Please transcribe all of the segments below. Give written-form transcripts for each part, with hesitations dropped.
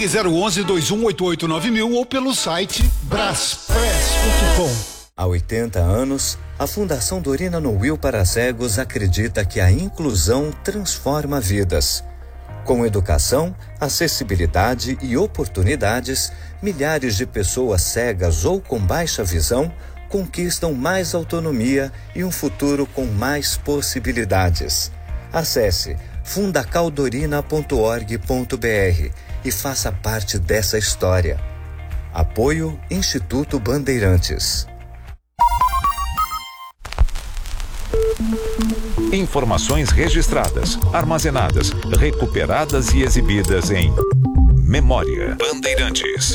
Ligue 011-2188-9000 ou pelo site braspress.com. Há 80 anos, a Fundação Dorina Noil para Cegos acredita que a inclusão transforma vidas. Com educação, acessibilidade e oportunidades, milhares de pessoas cegas ou com baixa visão conquistam mais autonomia e um futuro com mais possibilidades. Acesse fundacaldorina.org.br e faça parte dessa história. Apoio Instituto Bandeirantes. Informações registradas, armazenadas, recuperadas e exibidas em Memória Bandeirantes.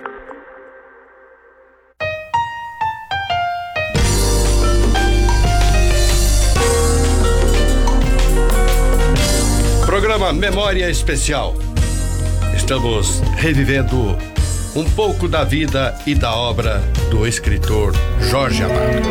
Programa Memória Especial. Estamos revivendo um pouco da vida e da obra do escritor Jorge Amado.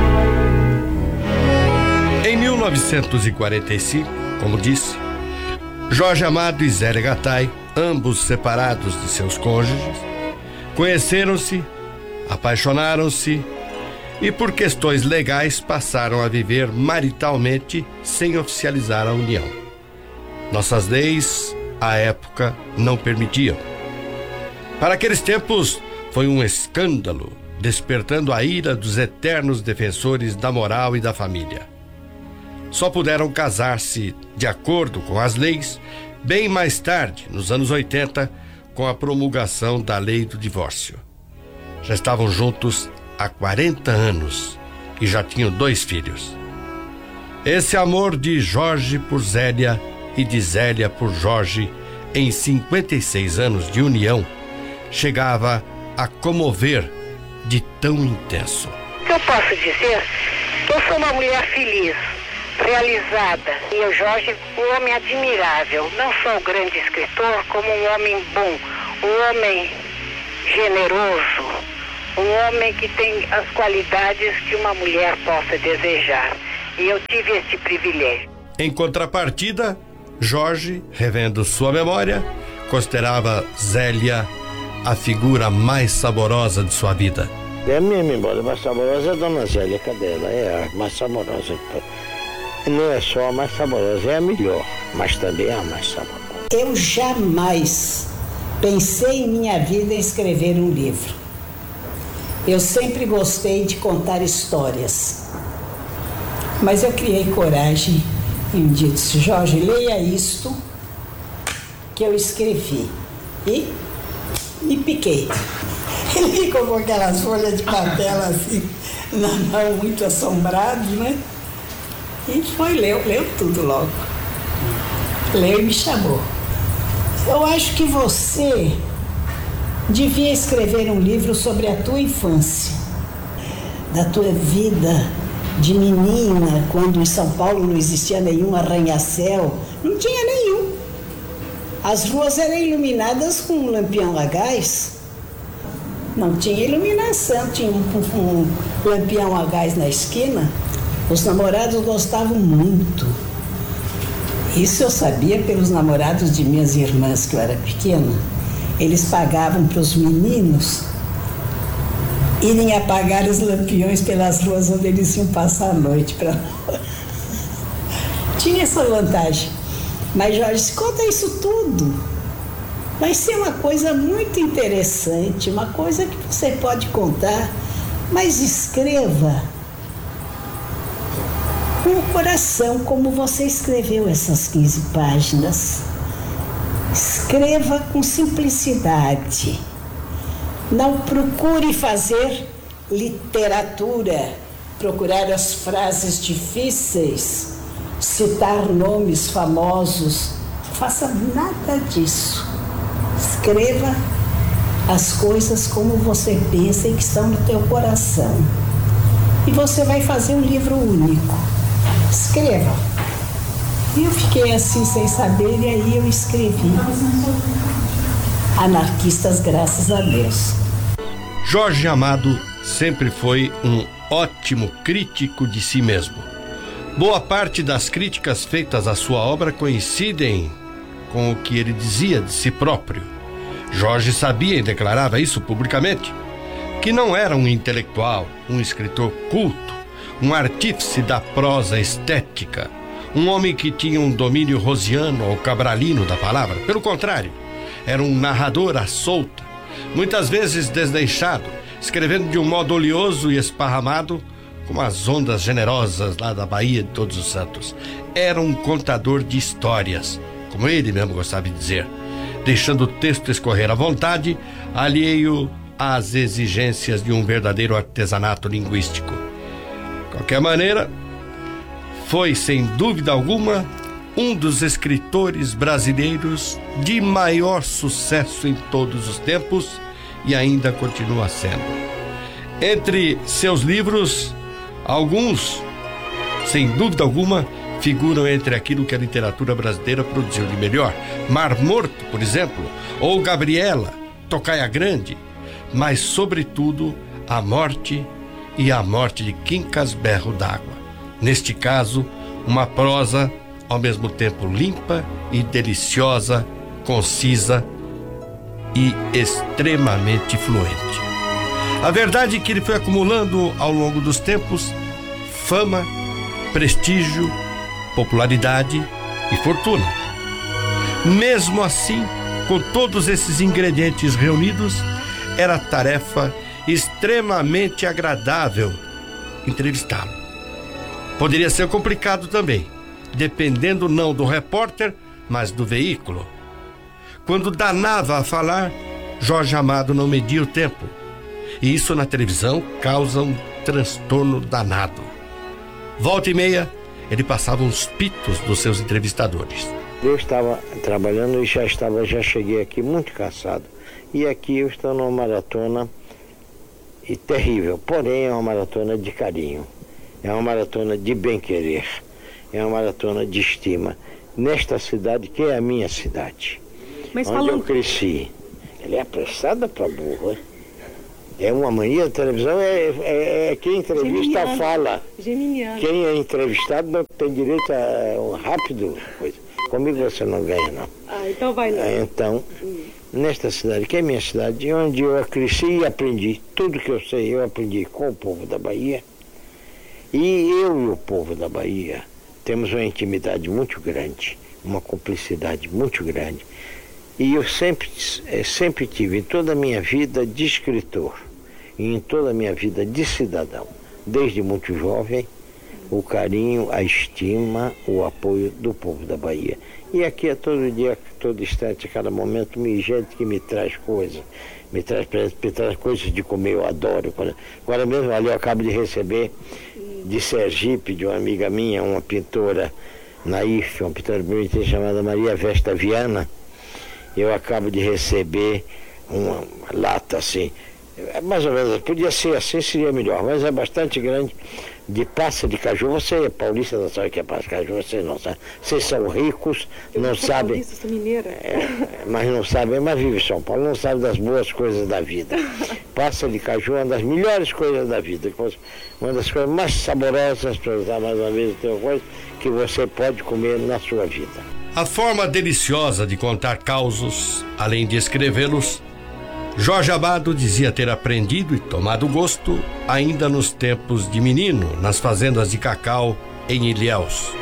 Em 1945, como disse, Jorge Amado e Zélia Gattai, ambos separados de seus cônjuges, conheceram-se, apaixonaram-se e, por questões legais, passaram a viver maritalmente sem oficializar a união. Nossas leis, à época, não permitiam. Para aqueles tempos, foi um escândalo, despertando a ira dos eternos defensores da moral e da família. Só puderam casar-se de acordo com as leis bem mais tarde, nos anos 80, com a promulgação da lei do divórcio. Já estavam juntos há 40 anos e já tinham 2 filhos. Esse amor de Jorge por Zélia e de Zélia por Jorge, em 56 anos de união, chegava a comover de tão intenso. Eu posso dizer que eu sou uma mulher feliz, realizada. E o Jorge, um homem admirável, não só um grande escritor, como um homem bom, um homem generoso, um homem que tem as qualidades que uma mulher possa desejar. E eu tive esse privilégio. Em contrapartida, Jorge, revendo sua memória, considerava Zélia a figura mais saborosa de sua vida. É a minha memória mais saborosa é a Dona Zélia Cadela, é a mais saborosa. Não é só a mais saborosa, é a melhor, mas também é a mais saborosa. Eu jamais pensei em minha vida em escrever um livro. Eu sempre gostei de contar histórias. Mas eu criei coragem e um dia disse: Jorge, leia isto que eu escrevi. E me piquei. Ele ficou com aquelas folhas de papel assim, na mão, muito assombrado, né? E foi, leu tudo logo. Leu e me chamou. Eu acho que você devia escrever um livro sobre a tua infância, da tua vida de menina, quando em São Paulo não existia nenhum arranha-céu, não tinha nenhum. As ruas eram iluminadas com um lampião a gás. Não tinha iluminação, tinha um lampião a gás na esquina. Os namorados gostavam muito. Isso eu sabia pelos namorados de minhas irmãs, que eu era pequena. Eles pagavam para os meninos irem apagar os lampiões pelas ruas onde eles iam passar a noite. Tinha essa vantagem. Mas, Jorge, conta isso tudo. Vai ser uma coisa muito interessante, uma coisa que você pode contar, mas escreva com o coração, como você escreveu essas 15 páginas. Escreva com simplicidade. Não procure fazer literatura, procurar as frases difíceis, citar nomes famosos. Não faça nada disso. Escreva as coisas como você pensa e que estão no teu coração. E você vai fazer um livro único. Escreva. E eu fiquei assim sem saber, e aí eu escrevi Anarquistas, graças a Deus. Jorge Amado sempre foi um ótimo crítico de si mesmo. Boa parte das críticas feitas à sua obra coincidem com o que ele dizia de si próprio. Jorge sabia e declarava isso publicamente, que não era um intelectual, um escritor culto, um artífice da prosa estética, um homem que tinha um domínio rosiano ou cabralino da palavra. Pelo contrário, era um narrador à solta, muitas vezes desleixado, escrevendo de um modo oleoso e esparramado, como as ondas generosas lá da Baía de Todos os Santos. Era um contador de histórias, como ele mesmo gostava de dizer, deixando o texto escorrer à vontade, alheio às exigências de um verdadeiro artesanato linguístico. De qualquer maneira, foi, sem dúvida alguma, um dos escritores brasileiros de maior sucesso em todos os tempos e ainda continua sendo. Entre seus livros, alguns, sem dúvida alguma, figuram entre aquilo que a literatura brasileira produziu de melhor. Mar Morto, por exemplo, ou Gabriela, Tocaia Grande, mas, sobretudo, A Morte e a Morte de Quincas Berro d'Água. Neste caso, uma prosa ao mesmo tempo limpa e deliciosa, concisa e extremamente fluente. A verdade é que ele foi acumulando ao longo dos tempos fama, prestígio, popularidade e fortuna. Mesmo assim, com todos esses ingredientes reunidos, era tarefa extremamente agradável entrevistá-lo. Poderia ser complicado também, dependendo não do repórter, mas do veículo. Quando danava a falar, Jorge Amado não media o tempo. E isso na televisão causa um transtorno danado. Volta e meia, ele passava uns pitos dos seus entrevistadores. Eu estava trabalhando e já cheguei aqui muito cansado. E aqui eu estou numa maratona e terrível, porém é uma maratona de carinho. É uma maratona de bem-querer. É uma maratona de estima. Nesta cidade, que é a minha cidade. Mas onde eu cresci. Ele é apressada para burro, é uma mania da televisão, quem entrevista Geminiano. Fala. Geminiano. Quem é entrevistado não tem direito a um rápido coisa. Comigo você não ganha, não. Então vai lá. Então, nesta cidade, que é a minha cidade, onde eu cresci e aprendi tudo que eu sei, eu aprendi com o povo da Bahia. E eu e o povo da Bahia temos uma intimidade muito grande, uma cumplicidade muito grande. E eu sempre tive, em toda a minha vida de escritor, e em toda a minha vida de cidadão, desde muito jovem, o carinho, a estima, o apoio do povo da Bahia. E aqui é todo dia, todo instante, a cada momento, gente que me traz coisas, me traz coisas de comer, eu adoro. Agora mesmo, ali eu acabo de receber de Sergipe, de uma amiga minha, uma pintora naif, uma pintora bonita chamada Maria Vesta Viana. Eu acabo de receber uma lata assim, mais ou menos, podia ser assim, seria melhor, mas é bastante grande, de passa de caju. Você é paulista, não sabe o que é passa de caju, você não sabe. Vocês são ricos, não sabem. Paulista, sou mineira. Mas não sabem, mas vive em São Paulo, não sabe das boas coisas da vida. Passa de caju é uma das melhores coisas da vida, uma das coisas mais saborosas, para usar mais uma vez o teu coisa, que você pode comer na sua vida. A forma deliciosa de contar causos, além de escrevê-los, Jorge Amado dizia ter aprendido e tomado gosto ainda nos tempos de menino, nas fazendas de cacau em Ilhéus.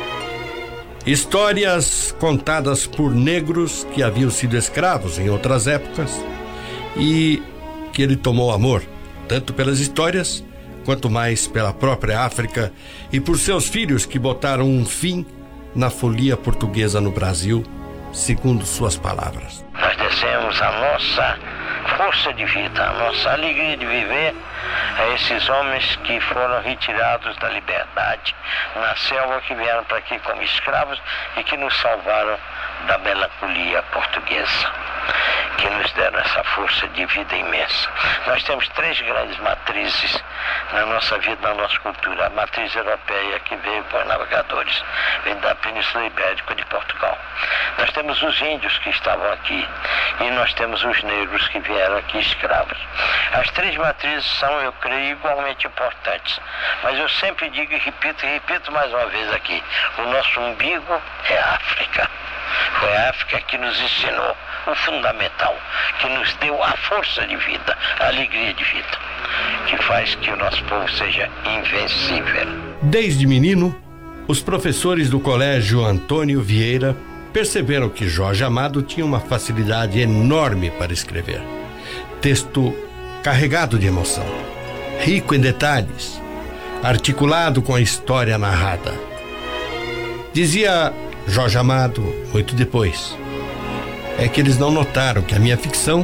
Histórias contadas por negros que haviam sido escravos em outras épocas e que ele tomou amor, tanto pelas histórias, quanto mais pela própria África e por seus filhos que botaram um fim na folia portuguesa no Brasil, segundo suas palavras. Nós descemos a nossa força de vida, a nossa alegria de viver a esses homens que foram retirados da liberdade na selva, que vieram para aqui como escravos e que nos salvaram da melancolia portuguesa, que nos deram essa força de vida imensa. Nós temos três grandes matrizes na nossa vida, na nossa cultura. A matriz europeia, que veio por navegadores, vem da Península Ibérica de Portugal. Nós temos os índios que estavam aqui e nós temos os negros que vieram aqui escravos. As três matrizes são, eu creio, igualmente importantes. Mas eu sempre digo e repito mais uma vez aqui, o nosso umbigo é a África. Foi a África que nos ensinou o fundamental, que nos deu a força de vida, a alegria de vida, que faz que o nosso povo seja invencível. Desde menino, os professores do Colégio Antônio Vieira perceberam que Jorge Amado tinha uma facilidade enorme para escrever. Texto carregado de emoção, rico em detalhes, articulado com a história narrada. Dizia Jorge Amado, muito depois, é que eles não notaram que a minha ficção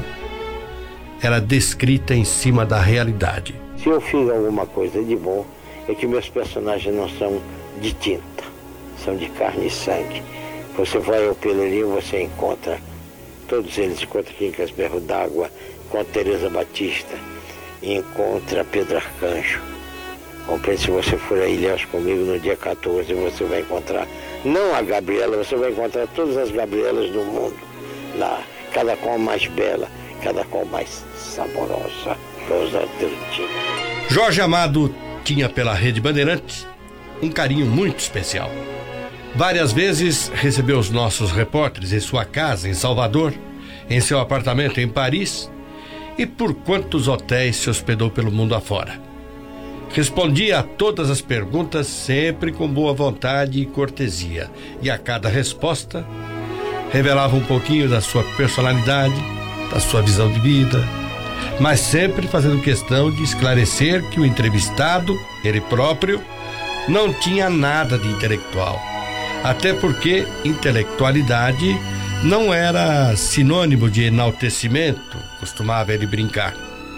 era descrita em cima da realidade. Se eu fiz alguma coisa de bom, é que meus personagens não são de tinta, são de carne e sangue. Você vai ao Pelourinho, você encontra todos eles, encontra Quincas Berro d'Água, encontra Teresa Batista, encontra Pedro Arcanjo. Compreende? Se você for a Ilhéus comigo no dia 14, você vai encontrar, não a Gabriela, você vai encontrar todas as Gabrielas do mundo lá, cada qual mais bela, cada qual mais saborosa, Rosa Deltina. Jorge Amado tinha pela Rede Bandeirantes um carinho muito especial. Várias vezes recebeu os nossos repórteres em sua casa em Salvador, em seu apartamento em Paris e por quantos hotéis se hospedou pelo mundo afora. Respondia a todas as perguntas sempre com boa vontade e cortesia, e a cada resposta revelava um pouquinho da sua personalidade, da sua visão de vida, mas sempre fazendo questão de esclarecer que o entrevistado, ele próprio, não tinha nada de intelectual. Até porque intelectualidade não era sinônimo de enaltecimento, costumava ele brincar.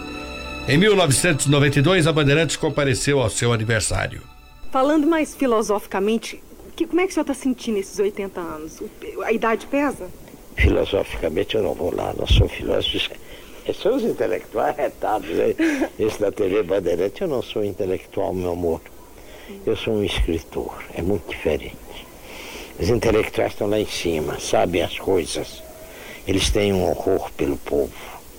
Em 1992, a Bandeirantes compareceu ao seu aniversário. Falando mais filosoficamente, como é que o senhor está sentindo esses 80 anos? A idade pesa? Filosoficamente eu não vou lá, não sou filósofo. São os intelectuais retados, né? Esse da TV Bandeirante, eu não sou intelectual, meu amor. Eu sou um escritor, é muito diferente. Os intelectuais estão lá em cima, sabem as coisas. Eles têm um horror pelo povo.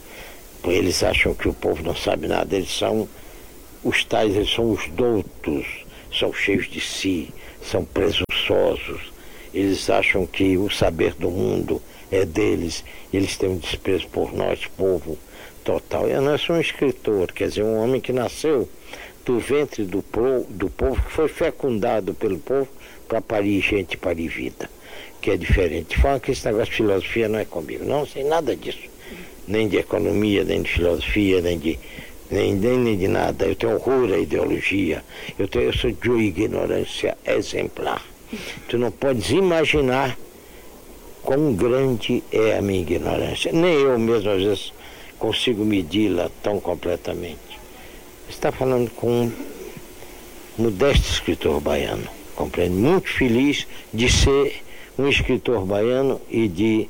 Eles acham que o povo não sabe nada. Eles são os tais, eles são os doutos, são cheios de si, são presunçosos. Eles acham que o saber do mundo é deles. Eles têm um desprezo por nós, povo total. Eu não sou um escritor, quer dizer, um homem que nasceu do ventre do povo, que foi fecundado pelo povo para parir gente, parir vida, que é diferente. Fala que esse negócio de filosofia não é comigo, não sei nada disso, nem de economia, nem de filosofia, nem de nada. Eu tenho horror à ideologia, eu sou de uma ignorância exemplar. Tu não podes imaginar quão grande é a minha ignorância, nem eu mesmo às vezes consigo medi-la tão completamente. Você está falando com um modesto escritor baiano, compreende? Muito feliz de ser um escritor baiano e de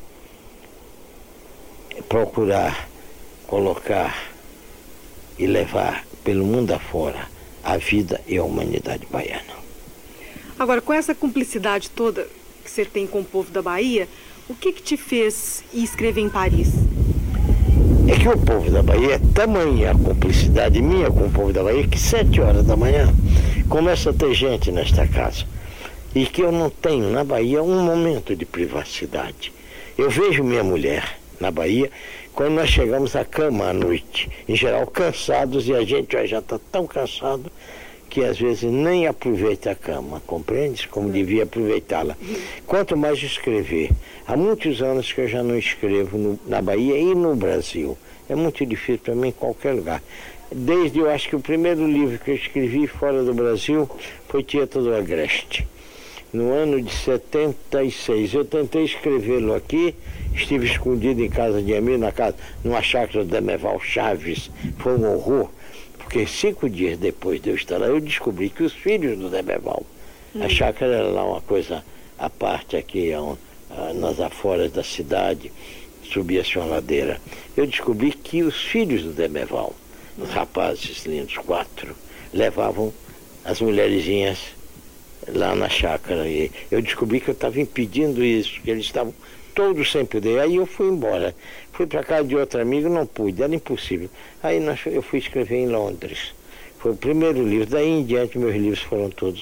procurar colocar e levar pelo mundo afora a vida e a humanidade baiana. Agora, com essa cumplicidade toda que você tem com o povo da Bahia, o que te fez ir escrever em Paris? É que o povo da Bahia é tamanha a cumplicidade minha com o povo da Bahia que 7 horas da manhã começa a ter gente nesta casa. E que eu não tenho na Bahia um momento de privacidade. Eu vejo minha mulher na Bahia quando nós chegamos à cama à noite, em geral cansados, e a gente já está tão cansado que às vezes nem aproveita a cama, compreende? Como devia aproveitá-la. Quanto mais escrever. Há muitos anos que eu já não escrevo na Bahia e no Brasil. É muito difícil para mim em qualquer lugar. Desde, eu acho que o primeiro livro que eu escrevi fora do Brasil foi Tieta do Agreste. No ano de 76, eu tentei escrevê-lo aqui, estive escondido em casa de amigo, numa chácara do Demeval Chaves, foi um horror, porque 5 dias depois de eu estar lá, eu descobri que os filhos do Demeval, a chácara era lá uma coisa à parte aqui, nas aforas da cidade, subia-se uma ladeira, eu descobri que os filhos do Demeval, os rapazes lindos, 4, levavam as mulherzinhas lá na chácara. E eu descobri que eu estava impedindo isso, que eles estavam todos sem poder. Aí eu fui embora, fui para casa de outro amigo, não pude, era impossível. Aí eu fui escrever em Londres, foi o primeiro livro. Daí em diante meus livros foram todos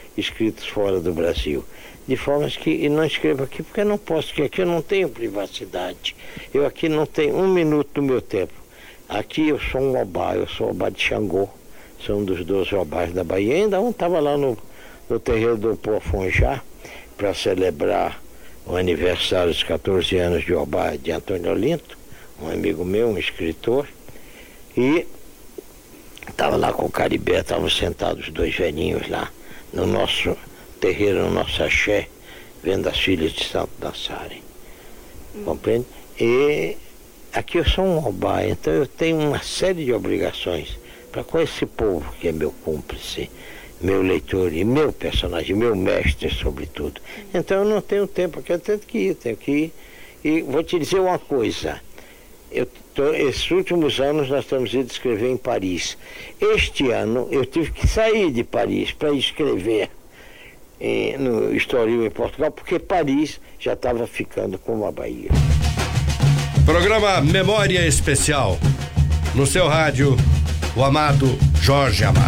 escritos fora do Brasil. De forma que não escrevo aqui, porque eu não posso, porque aqui eu não tenho privacidade. Eu aqui não tenho um minuto do meu tempo. Aqui eu sou um Obá, eu sou Obá de Xangô, sou um dos 12 Obás da Bahia. Ainda estava lá no terreiro do Pofonjá para celebrar o aniversário dos 14 anos de Obá de Antônio Olinto, um amigo meu, um escritor, e estava lá com o Caribé, estavam sentados os dois velhinhos lá no nosso terreiro, no nosso axé, vendo as filhas de santo dançarem. Compreende? E aqui eu sou um Obá, então eu tenho uma série de obrigações para com esse povo que é meu cúmplice, meu leitor e meu personagem, meu mestre sobretudo. Então eu não tenho tempo, porque eu tenho que ir. E vou te dizer uma coisa, esses últimos anos nós estamos indo escrever em Paris. Este ano eu tive que sair de Paris para escrever no Estoril, em Portugal, porque Paris já estava ficando como a Bahia. Programa Memória Especial. No seu rádio, o amado Jorge Amado.